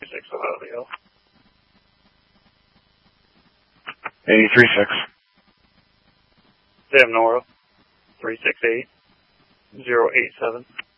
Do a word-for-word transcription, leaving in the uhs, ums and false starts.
six Ohio. eighty-three six. Sam Nora, three six eight, zero eight seven.